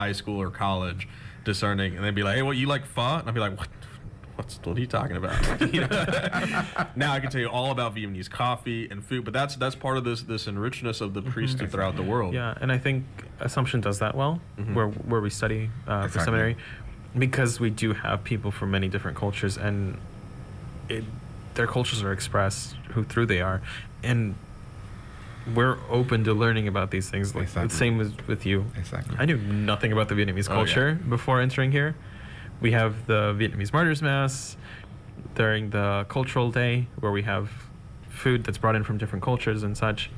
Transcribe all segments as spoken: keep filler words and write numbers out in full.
high school or college discerning, and they'd be like, "Hey, what you like pho?" And I'd be like, "What? What's what are you talking about?" You know? Now I can tell you all about Vietnamese coffee and food, but that's that's part of this this enrichedness of the priesthood mm-hmm. throughout the world. Yeah, and I think Assumption does that well, mm-hmm. where where we study uh, exactly. for seminary, because we do have people from many different cultures, and it, their cultures are expressed who through they are, and we're open to learning about these things. Like exactly. the same as with you. Exactly. I knew nothing about the Vietnamese culture oh, yeah. before entering here. We have the Vietnamese Martyrs Mass during the cultural day, where we have food that's brought in from different cultures and such.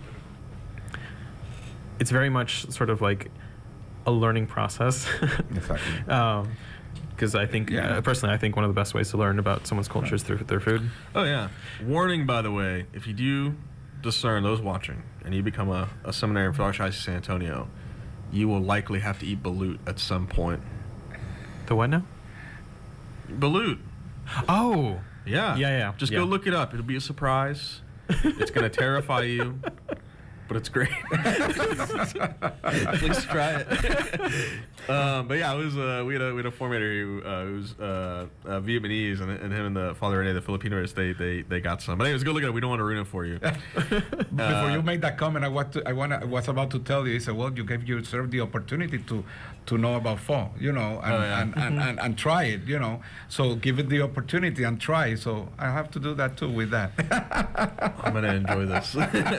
It's very much sort of like a learning process. Exactly. um, Because I think, yeah. uh, personally, I think one of the best ways to learn about someone's culture is through their food. Oh, yeah. Warning, by the way, if you do discern, those watching, and you become a, a seminary in Archdiocese San Antonio, you will likely have to eat balut at some point. The what now? Balut. Oh. Yeah. Yeah, yeah. Just yeah. go look it up. It'll be a surprise. It's going to terrify you, but it's great. Please try it. um, but yeah, it was uh, we had a we had a formator who uh, who was uh, uh, Vietnamese, and, and him and the Father Rene, the Filipinos, they they they got some. But anyways, go look at it. We don't want to ruin it for you. Before uh, you make that comment, I want to, I want I was about to tell you. He said, "Well, you gave yourself the opportunity to to know about pho, you know, and, oh, yeah. and, and, and, and try it, you know. So give it the opportunity and try. So I have to do that too with that. I'm gonna enjoy this.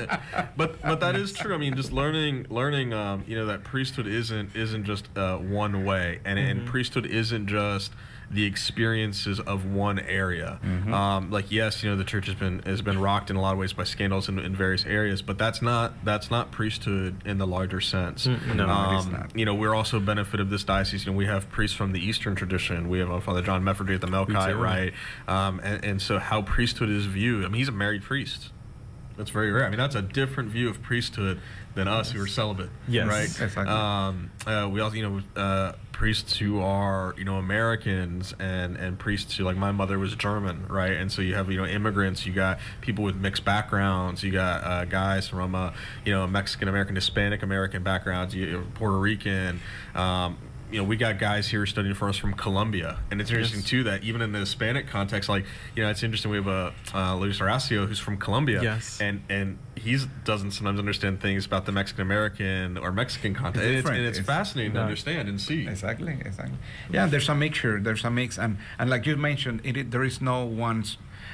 but but that is true. I mean, just learning learning, um, you know, that priesthood isn't isn't just uh, one way, and mm-hmm. and priesthood isn't just the experiences of one area. Mm-hmm. Um, like yes, you know, the church has been has been rocked in a lot of ways by scandals in, in various areas, but that's not that's not priesthood in the larger sense. Mm-hmm. No, um, it is not. You know, we're also benefit of this diocese. You know, we have priests from the Eastern tradition. We have uh, Father John Mefferdry at the Melkite, right? Um, and, and so how priesthood is viewed. I mean, he's a married priest. That's very rare. I mean, that's a different view of priesthood than us who are celibate. Yes. Right? Exactly. Um, uh, we also, you know, uh, priests who are, you know, Americans and, and priests who, like, my mother was German, right? And so you have, you know, immigrants, you got people with mixed backgrounds, you got uh, guys from, uh, you know, Mexican American, Hispanic American backgrounds, you, Puerto Rican, um, you know, we got guys here studying for us from Colombia, and it's interesting yes. too that even in the Hispanic context, like, you know, it's interesting. We have a uh, Luis Horacio who's from Colombia, yes, and and he doesn't sometimes understand things about the Mexican American or Mexican context, and it's, and it's, it's fascinating no. to understand and see. Exactly, exactly. Yeah, there's a mixture, there's a mix, and and like you mentioned, it, there is no one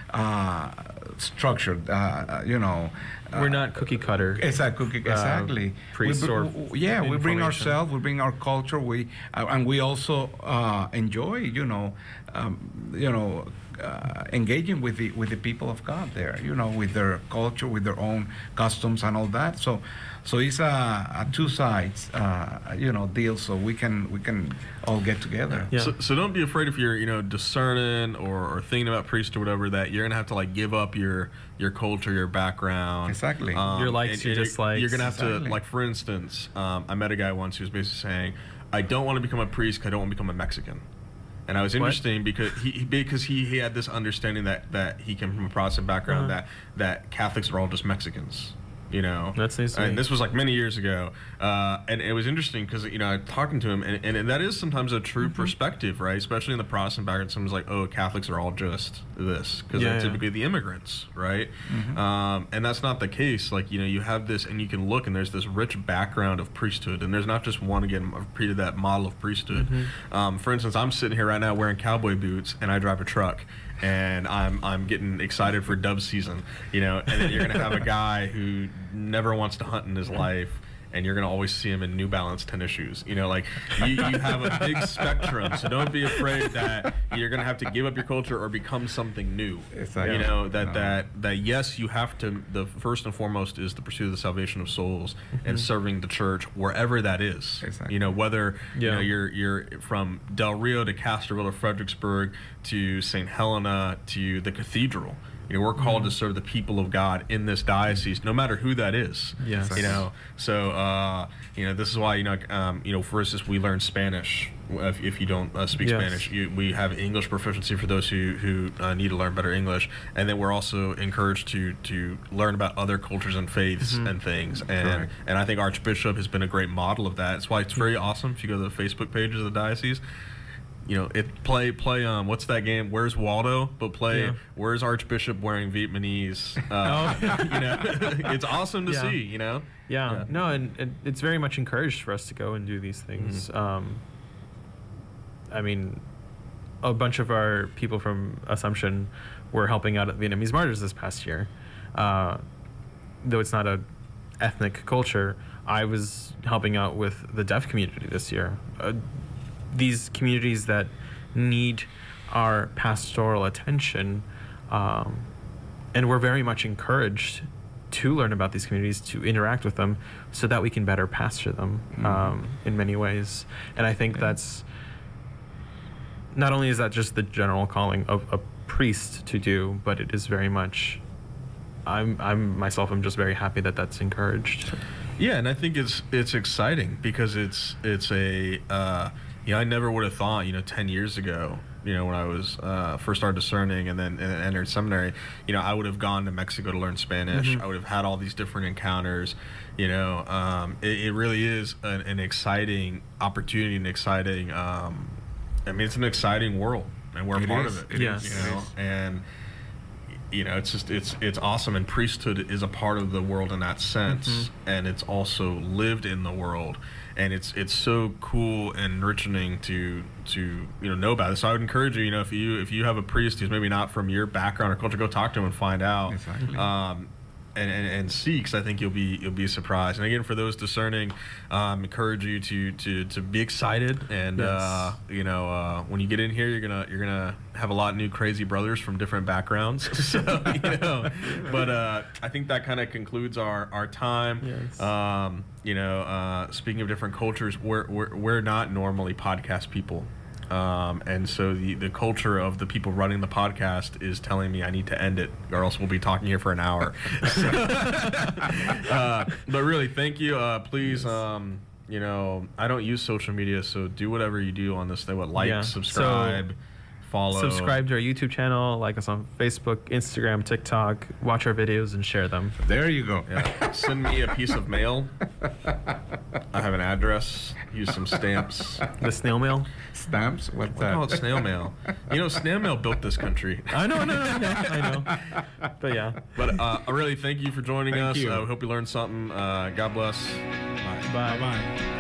uh, structured, uh, you know. We're not cookie cutter. Exactly. Exactly. Uh, priests we, or we, yeah, we bring ourselves, we bring our culture, we uh, and we also uh, enjoy, you know, um, you know, uh, engaging with the with the people of God there, you know, with their culture, with their own customs and all that. So, so it's a, a two sides, uh, you know, deal. So we can we can all get together. Yeah. So, so don't be afraid if you're, you know, discerning or, or thinking about priest or whatever, that you're gonna have to like give up your your culture, your background. Exactly. Um, your likes, your dislikes. You're gonna have exactly. to, like, for instance, um, I met a guy once who was basically saying, "I don't want to become a priest because I don't want to become a Mexican." And I was interesting what? because he, he because he, he had this understanding that, that he came from a Protestant background, uh-huh. that that Catholics are all just Mexicans. You know, that's nice. And this was like many years ago, uh, and it was interesting because, you know, talking to him, and, and, and that is sometimes a true mm-hmm. perspective, right? Especially in the Protestant background, someone's like, "Oh, Catholics are all just this," because yeah, they're yeah. typically the immigrants, right? Mm-hmm. Um, and that's not the case. Like, you know, you have this, and you can look, and there's this rich background of priesthood, and there's not just one, again, I've repeated that model of priesthood. Mm-hmm. Um, for instance, I'm sitting here right now wearing cowboy boots, and I drive a truck. And I'm I'm getting excited for dove season, you know. And then you're gonna have a guy who never wants to hunt in his life, and you're gonna always see him in New Balance tennis shoes. You know, like you, you have a big spectrum. So don't be afraid that you're gonna have to give up your culture or become something new. Exactly. You know that No. that that yes, you have to. The first and foremost is the pursuit of the salvation of souls mm-hmm. and serving the church wherever that is. Exactly. You know, whether yeah. you know you're you're from Del Rio to Castroville to Fredericksburg to Saint Helena to the cathedral. You know, we're called to serve the people of God in this diocese, no matter who that is. Yes. You know, so uh, you know, this is why you know, um, you know, for instance, we learn Spanish. If, if you don't uh, speak Yes. Spanish, you, we have English proficiency for those who who uh, need to learn better English, and then we're also encouraged to to learn about other cultures and faiths Mm-hmm. and things. And Correct. and I think Archbishop has been a great model of that. That's why it's very awesome if you go to the Facebook pages of the diocese. You know, it play play um what's that game? Where's Waldo? But play Yeah. Where's Archbishop wearing Vietnamese? Uh, you know, it's awesome to Yeah. see. You know, Yeah. Yeah. No, and, and it's very much encouraged for us to go and do these things. Mhm. Um, I mean, a bunch of our people from Assumption were helping out at Vietnamese Martyrs this past year. Uh, though it's not a ethnic culture, I was helping out with the deaf community this year. Uh, these communities that need our pastoral attention, um, and we're very much encouraged to learn about these communities, to interact with them, so that we can better pastor them um, in many ways. And I think that's not only is that just the general calling of a priest to do, but it is very much. I'm I'm myself. I'm just very happy that that's encouraged. yeah, and I think it's it's exciting because it's it's a uh, you know, I never would have thought, you know, ten years ago, you know, when I was uh, first started discerning and then and then entered seminary, you know, I would have gone to Mexico to learn Spanish. Mhm. I would have had all these different encounters. You know, um, it, it really is an, an exciting opportunity, an exciting. Um, I mean, it's an exciting world, and we're It part is. of it. It Yes. is. You It know, is. and you know, it's just it's it's awesome, and priesthood is a part of the world in that sense, Mhm. and it's also lived in the world, and it's it's so cool and enriching to to you know know about it. So I would encourage you, you know, if you if you have a priest who's maybe not from your background or culture, go talk to him and find out. Exactly. Um, and, and, and see, because I think you'll be you'll be surprised. And again, for those discerning, um, encourage you to, to, to be excited. And Yes. uh, you know, uh, when you get in here, you're gonna you're gonna have a lot of new crazy brothers from different backgrounds. So you know, but uh, I think that kind of concludes our, our time. Yes. Um, you know, uh, speaking of different cultures, we're, we're we're not normally podcast people. Um, and so the, the culture of the people running the podcast is telling me I need to end it, or else we'll be talking here for an hour. uh, but really, thank you. Uh, please, um, you know, I don't use social media, so do whatever you do on this thing. What, like, Yeah. subscribe, follow. Subscribe to our YouTube channel, like us on Facebook, Instagram, TikTok, watch our videos, and share them. There you go. Yeah. Send me a piece of mail. I have an address. Use some stamps. The snail mail. Stamps? What's I call it that? snail mail. You know, snail mail built this country. I know, no, no, no, I know. But yeah. But uh, I really thank you for joining Thank us. you. I uh, hope you learned something. Uh, God bless. Bye. Bye. Bye.